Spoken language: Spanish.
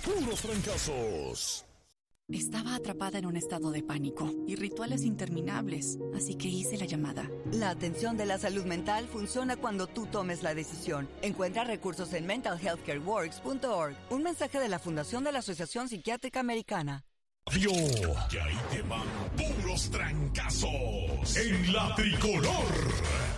puros fracasos. Estaba atrapada en un estado de pánico y rituales interminables, así que hice la llamada. La atención de la salud mental funciona cuando tú tomes la decisión. Encuentra recursos en mentalhealthcareworks.org. Un mensaje de la Fundación de la Asociación Psiquiátrica Americana. Y ahí te van puros trancazos en la tricolor.